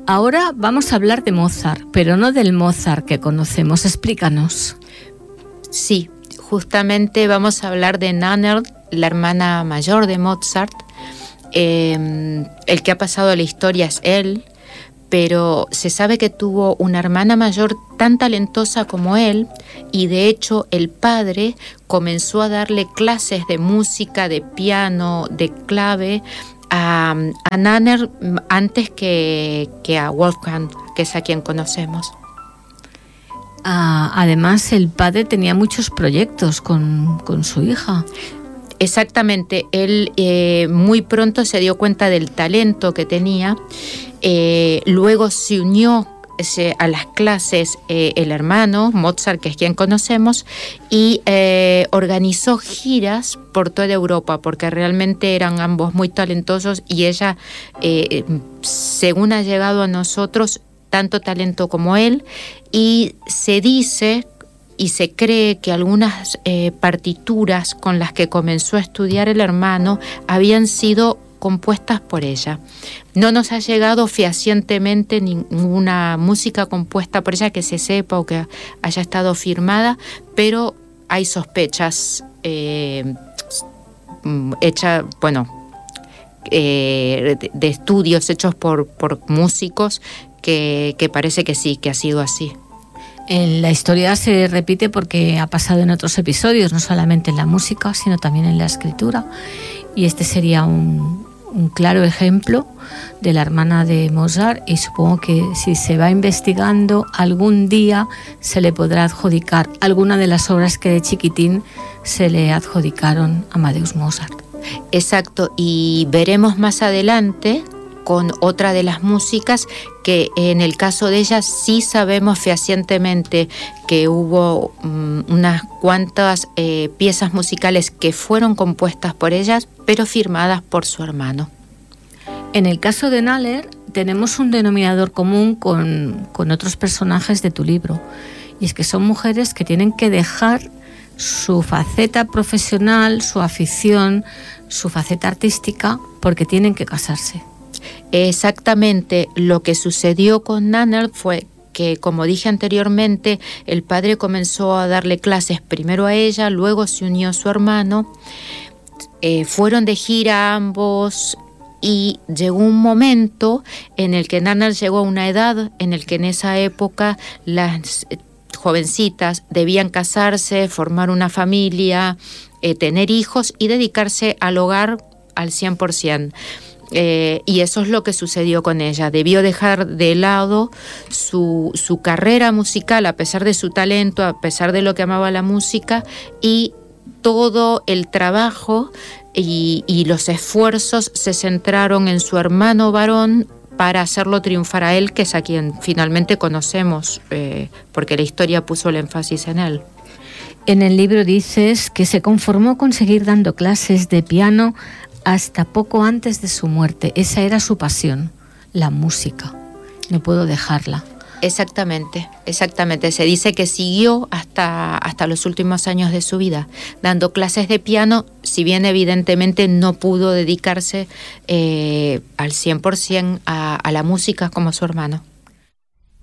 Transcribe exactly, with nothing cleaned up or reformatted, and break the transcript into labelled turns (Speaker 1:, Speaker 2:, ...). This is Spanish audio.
Speaker 1: Ahora vamos a hablar de Mozart, pero no del Mozart que conocemos. Explícanos.
Speaker 2: Sí, justamente vamos a hablar de Nannerl, la hermana mayor de Mozart. Eh, el que ha pasado a la historia es él, pero se sabe que tuvo una hermana mayor tan talentosa como él, y de hecho el padre comenzó a darle clases de música, de piano, de clave a, a Nannerl antes que, que a Wolfgang, que es a quien conocemos.
Speaker 1: Ah, además, el padre tenía muchos proyectos con, con su hija.
Speaker 2: Exactamente, él eh, muy pronto se dio cuenta del talento que tenía, eh, luego se unió se, a las clases eh, el hermano Mozart, que es quien conocemos, y eh, organizó giras por toda Europa, porque realmente eran ambos muy talentosos, y ella, eh, según ha llegado a nosotros, tanto talento como él, y se dice y se cree que algunas eh, partituras con las que comenzó a estudiar el hermano habían sido compuestas por ella. No nos ha llegado fehacientemente ninguna música compuesta por ella que se sepa o que haya estado firmada, pero hay sospechas eh, hechas, bueno, eh, de, de estudios hechos por, por músicos que, que parece que sí, que ha sido así.
Speaker 1: En la historia se repite porque ha pasado en otros episodios, no solamente en la música, sino también en la escritura. Y este sería un, un claro ejemplo de la hermana de Mozart, y supongo que si se va investigando, algún día se le podrá adjudicar alguna de las obras que de chiquitín se le adjudicaron a Amadeus Mozart.
Speaker 2: Exacto, y veremos más adelante con otra de las músicas que en el caso de ella sí sabemos fehacientemente que hubo um, unas cuantas eh, piezas musicales que fueron compuestas por ellas, pero firmadas por su hermano.
Speaker 1: En el caso de Nannerl tenemos un denominador común con, con otros personajes de tu libro, y es que son mujeres que tienen que dejar su faceta profesional, su afición, su faceta artística, porque tienen que casarse.
Speaker 2: Exactamente, lo que sucedió con Nannerl fue que, como dije anteriormente, el padre comenzó a darle clases primero a ella, luego se unió su hermano, eh, fueron de gira ambos, y llegó un momento en el que Nannerl llegó a una edad en el que en esa época las jovencitas debían casarse, formar una familia, eh, tener hijos y dedicarse al hogar al cien por ciento. Eh, y eso es lo que sucedió con ella. Debió dejar de lado su, su carrera musical, a pesar de su talento, a pesar de lo que amaba la música, y todo el trabajo y, y los esfuerzos se centraron en su hermano varón para hacerlo triunfar a él, que es a quien finalmente conocemos, eh, porque la historia puso el énfasis en él.
Speaker 1: En el libro dices que se conformó con seguir dando clases de piano hasta poco antes de su muerte. Esa era su pasión, la música. No puedo dejarla.
Speaker 2: Exactamente, exactamente. Se dice que siguió hasta, hasta los últimos años de su vida, dando clases de piano, si bien evidentemente no pudo dedicarse eh, al cien por ciento a, a la música como su hermano.